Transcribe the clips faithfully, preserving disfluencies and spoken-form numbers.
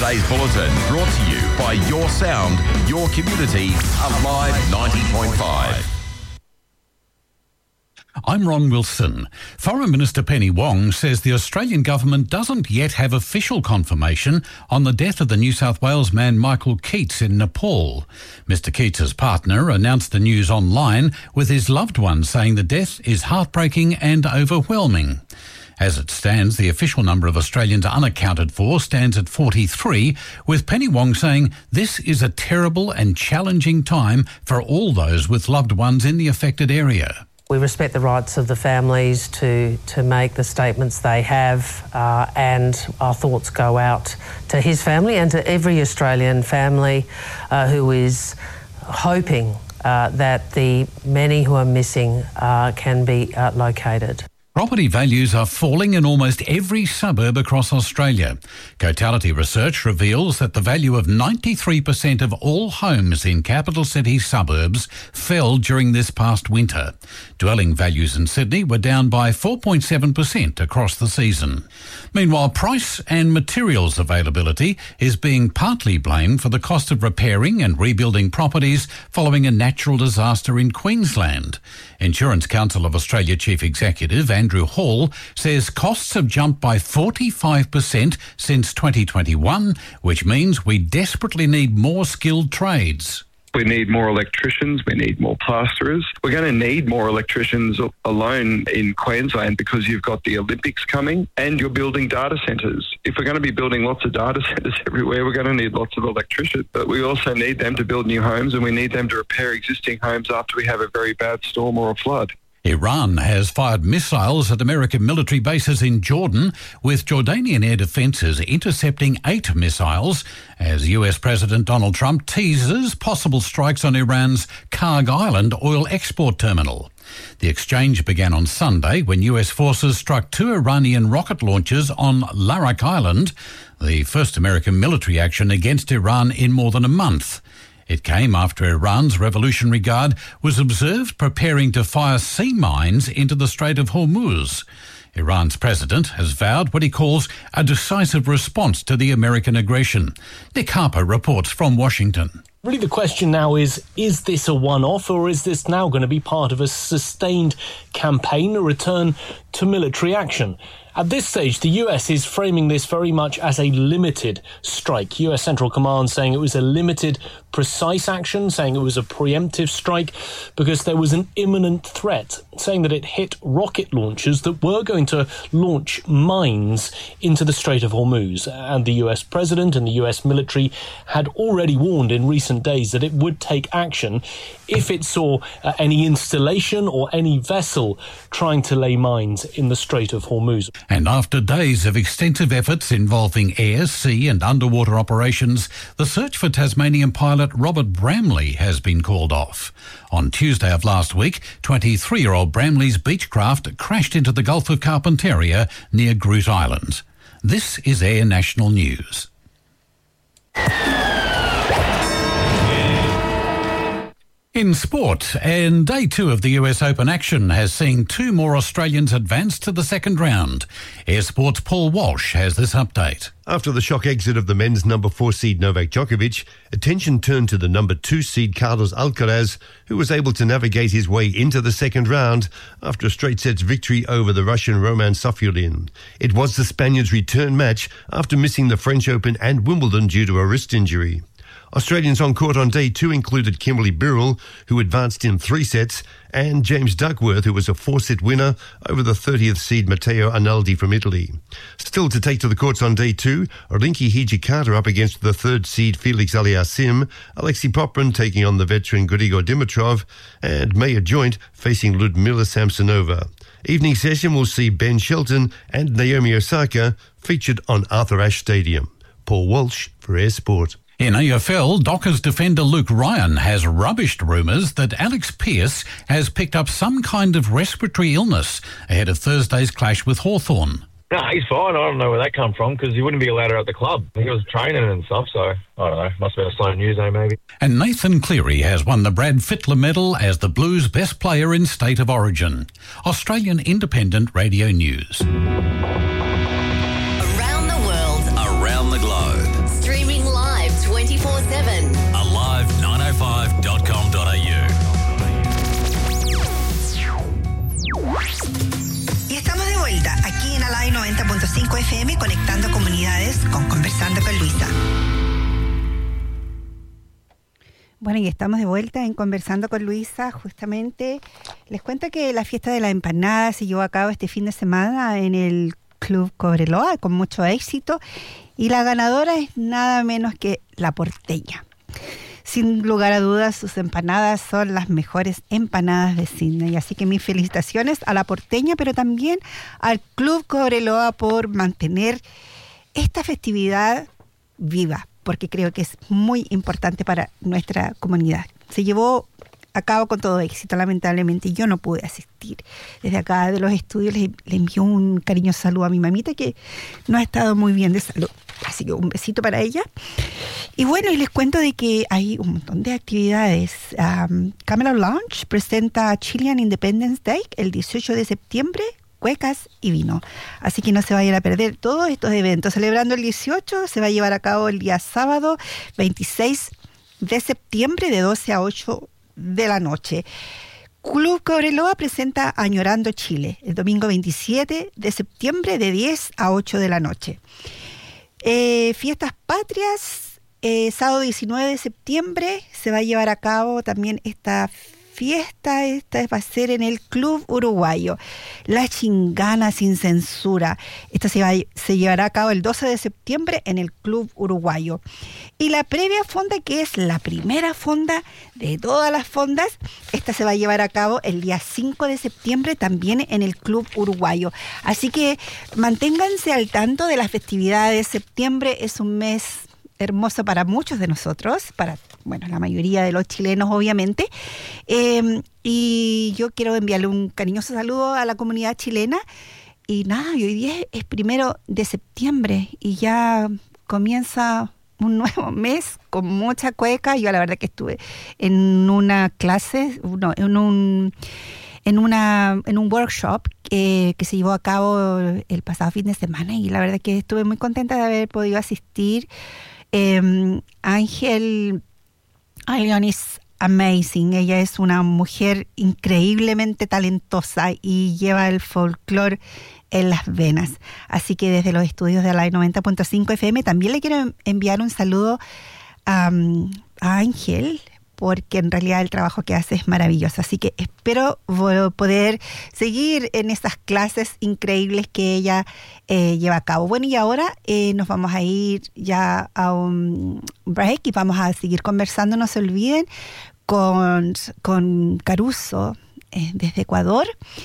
today's bulletin brought to you by Your Sound, Your Community, Alive ninety point five. I'm Ron Wilson. Foreign Minister Penny Wong says the Australian government doesn't yet have official confirmation on the death of the New South Wales man Michael Keats in Nepal. Mister Keats's partner announced the news online, with his loved one saying the death is heartbreaking and overwhelming. As it stands, the official number of Australians unaccounted for stands at forty-three, with Penny Wong saying this is a terrible and challenging time for all those with loved ones in the affected area. We respect the rights of the families to, to make the statements they have, uh, and our thoughts go out to his family and to every Australian family uh, who is hoping uh, that the many who are missing uh, can be uh, located. Property values are falling in almost every suburb across Australia. Cotality research reveals that the value of ninety-three percent of all homes in capital city suburbs fell during this past winter. Dwelling values in Sydney were down by four point seven percent across the season. Meanwhile, price and materials availability is being partly blamed for the cost of repairing and rebuilding properties following a natural disaster in Queensland. Insurance Council of Australia Chief Executive Andrew Hall says costs have jumped by forty-five percent since twenty twenty-one, which means we desperately need more skilled trades. We need more electricians, we need more plasterers. We're going to need more electricians alone in Queensland because you've got the Olympics coming and you're building data centres. If we're going to be building lots of data centres everywhere, we're going to need lots of electricians. But we also need them to build new homes, and we need them to repair existing homes after we have a very bad storm or a flood. Iran has fired missiles at American military bases in Jordan, with Jordanian air defences intercepting eight missiles as U S President Donald Trump teases possible strikes on Iran's Karg Island oil export terminal. The exchange began on Sunday when U S forces struck two Iranian rocket launchers on Larak Island, the first American military action against Iran in more than a month. It came after Iran's Revolutionary Guard was observed preparing to fire sea mines into the Strait of Hormuz. Iran's president has vowed what he calls a decisive response to the American aggression. Nick Harper reports from Washington. Really, the question now is, is this a one-off, or is this now going to be part of a sustained campaign, a return to military action? At this stage, the U S is framing this very much as a limited strike. U S Central Command saying it was a limited, precise action, saying it was a preemptive strike because there was an imminent threat, saying that it hit rocket launchers that were going to launch mines into the Strait of Hormuz. And the U S president and the U S military had already warned in recent days that it would take action if it saw uh, any installation or any vessel trying to lay mines in the Strait of Hormuz. And after days of extensive efforts involving air, sea and underwater operations, the search for Tasmanian pilot Robert Bramley has been called off. On Tuesday of last week, twenty-three-year-old Bramley's Beechcraft crashed into the Gulf of Carpentaria near Groote Eylandt. This is Air National News. In sport, and day two of the U S Open action has seen two more Australians advance to the second round. Air Sport's Paul Walsh has this update. After the shock exit of the men's number four seed Novak Djokovic, attention turned to the number two seed Carlos Alcaraz, who was able to navigate his way into the second round after a straight sets victory over the Russian Roman Safyulin. It was the Spaniard's return match after missing the French Open and Wimbledon due to a wrist injury. Australians on court on day two included Kimberly Birrell, who advanced in three sets, and James Duckworth, who was a four-set winner over the thirtieth seed Matteo Arnaldi from Italy. Still to take to the courts on day two, Rinky Hijikata up against the third seed Felix Aliassime, Alexei Poprin taking on the veteran Grigor Dimitrov, and Maya Joint facing Ludmila Samsonova. Evening session will see Ben Shelton and Naomi Osaka featured on Arthur Ashe Stadium. Paul Walsh for Air Sport. In A F L, Dockers defender Luke Ryan has rubbished rumours that Alex Pearce has picked up some kind of respiratory illness ahead of Thursday's clash with Hawthorn. No, he's fine. I don't know where that come from because he wouldn't be allowed out at the club. He was training and stuff, so I don't know. Must have been a slow news day, maybe. And Nathan Cleary has won the Brad Fittler Medal as the Blues' best player in State of Origin. Australian Independent Radio News. Around the world, around the globe. Stream conectando comunidades con Conversando con Luisa. Bueno, y estamos de vuelta en Conversando con Luisa. Justamente les cuento que la fiesta de la empanada se llevó a cabo este fin de semana en el Club Cobreloa con mucho éxito, y la ganadora es nada menos que La Porteña. Sin lugar a dudas, sus empanadas son las mejores empanadas de Sydney. Así que mis felicitaciones a La Porteña, pero también al Club Cobreloa por mantener esta festividad viva, porque creo que es muy importante para nuestra comunidad. Se llevó a cabo con todo éxito. Lamentablemente yo no pude asistir. Desde acá de los estudios le, le envío un cariñoso saludo a mi mamita, que no ha estado muy bien de salud. Así que un besito para ella. Y bueno, y les cuento de que hay un montón de actividades. Um, Camelot Lounge presenta Chilean Independence Day el dieciocho de septiembre, cuecas y vino. Así que no se vayan a perder todos estos eventos. Celebrando el dieciocho, se va a llevar a cabo el día sábado veintiséis de septiembre de doce a ocho de la noche. Club Cobreloa presenta Añorando Chile el domingo veintisiete de septiembre de diez a ocho de la noche. Eh, Fiestas Patrias, eh, sábado diecinueve de septiembre se va a llevar a cabo también esta fiesta. Esta va a ser en el Club Uruguayo, La Chingana Sin Censura. Esta se, va, se llevará a cabo el doce de septiembre en el Club Uruguayo. Y la previa fonda, que es la primera fonda de todas las fondas, esta se va a llevar a cabo el día cinco de septiembre también en el Club Uruguayo. Así que manténganse al tanto de las festividades. Septiembre es un mes hermoso para muchos de nosotros, para, bueno, la mayoría de los chilenos, obviamente. Eh, y yo quiero enviarle un cariñoso saludo a la comunidad chilena. Y nada, y hoy día es primero de septiembre y ya comienza un nuevo mes con mucha cueca. Yo la verdad que estuve en una clase, no, en un... en una en un workshop que, que se llevó a cabo el pasado fin de semana, y la verdad que estuve muy contenta de haber podido asistir. Eh, Ángel Ayllón es amazing. Ella es una mujer increíblemente talentosa y lleva el folclore en las venas. Así que desde los estudios de la noventa punto cinco F M también le quiero enviar un saludo um, a Ángel, porque en realidad el trabajo que hace es maravilloso. Así que espero poder seguir en esas clases increíbles que ella eh, lleva a cabo. Bueno, y ahora eh, nos vamos a ir ya a un break y vamos a seguir conversando, no se olviden, con, con Caruso eh, desde Ecuador.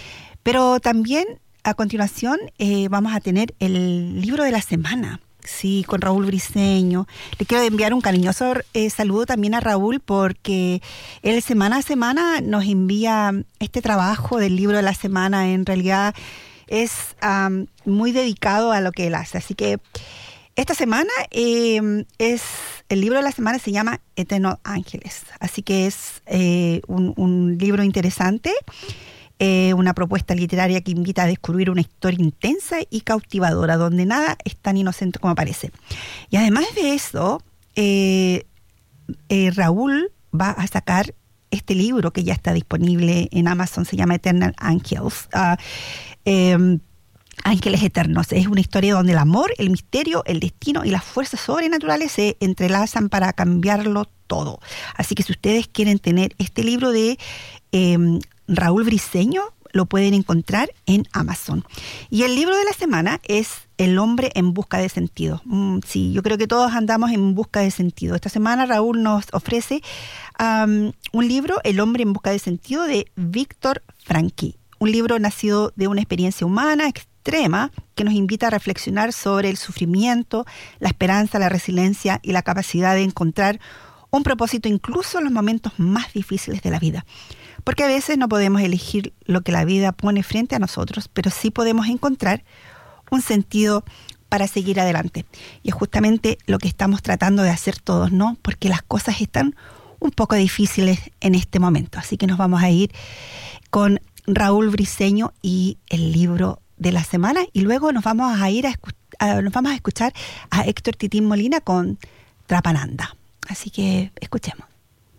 Pero también a continuación eh, vamos a tener el libro de la semana. Sí, con Raúl Briceño. Le quiero enviar un cariñoso eh, saludo también a Raúl, porque él semana a semana nos envía este trabajo del libro de la semana. En realidad es um, muy dedicado a lo que él hace. Así que esta semana eh, es el libro de la semana se llama Eternal Ángeles. Así que es eh, un, un libro interesante. Eh, una propuesta literaria que invita a descubrir una historia intensa y cautivadora, donde nada es tan inocente como parece. Y además de eso, eh, eh, Raúl va a sacar este libro que ya está disponible en Amazon, se llama Eternal Angels, uh, eh, Ángeles Eternos. Es una historia donde el amor, el misterio, el destino y las fuerzas sobrenaturales se entrelazan para cambiarlo todo. Así que si ustedes quieren tener este libro de eh, Raúl Briceño, lo pueden encontrar en Amazon. Y el libro de la semana es El hombre en busca de sentido. Mm, sí, yo creo que todos andamos en busca de sentido. Esta semana Raúl nos ofrece um, un libro, El hombre en busca de sentido, de Víctor Frankl. Un libro nacido de una experiencia humana extrema que nos invita a reflexionar sobre el sufrimiento, la esperanza, la resiliencia y la capacidad de encontrar un propósito incluso en los momentos más difíciles de la vida. Porque a veces no podemos elegir lo que la vida pone frente a nosotros, pero sí podemos encontrar un sentido para seguir adelante. Y es justamente lo que estamos tratando de hacer todos, ¿no? Porque las cosas están un poco difíciles en este momento. Así que nos vamos a ir con Raúl Briceño y el libro de la semana, y luego nos vamos a ir a, escu- a nos vamos a escuchar a Héctor Titín Molina con Trapananda. Así que escuchemos.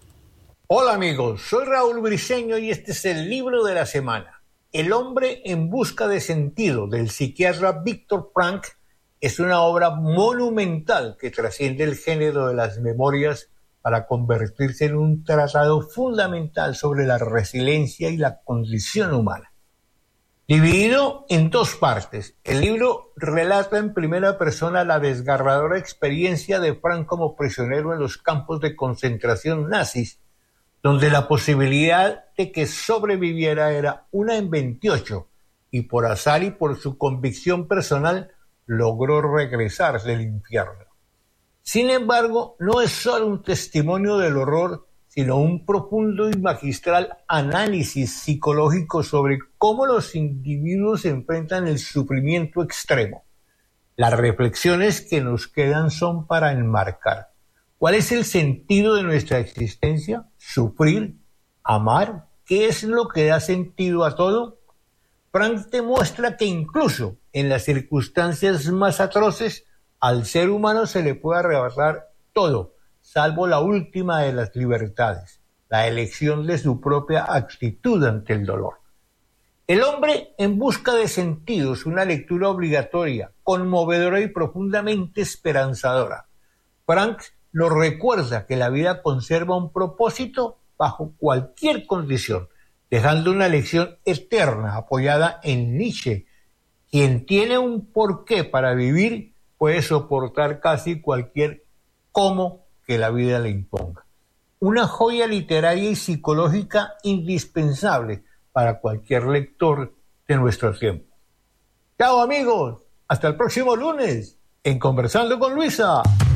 Hola amigos, soy Raúl Briceño y este es el libro de la semana. El hombre en busca de sentido, del psiquiatra Víctor Frankl, es una obra monumental que trasciende el género de las memorias para convertirse en un tratado fundamental sobre la resiliencia y la condición humana. Dividido en dos partes, el libro relata en primera persona la desgarradora experiencia de Frank como prisionero en los campos de concentración nazis, donde la posibilidad de que sobreviviera era una en veintiocho, y por azar y por su convicción personal logró regresar del infierno. Sin embargo, no es solo un testimonio del horror, sino un profundo y magistral análisis psicológico sobre cómo los individuos enfrentan el sufrimiento extremo. Las reflexiones que nos quedan son para enmarcar: ¿cuál es el sentido de nuestra existencia? ¿Sufrir? ¿Amar? ¿Qué es lo que da sentido a todo? Frank demuestra que incluso en las circunstancias más atroces, al ser humano se le puede arrebatar todo, salvo la última de las libertades, la elección de su propia actitud ante el dolor. El hombre en busca de sentidos, una lectura obligatoria, conmovedora y profundamente esperanzadora. Frank nos recuerda que la vida conserva un propósito bajo cualquier condición, dejando una lección eterna apoyada en Nietzsche. Quien tiene un porqué para vivir puede soportar casi cualquier cómo que la vida le imponga. Una joya literaria y psicológica indispensable para cualquier lector de nuestro tiempo. Chao amigos, hasta el próximo lunes en Conversando con Luisa.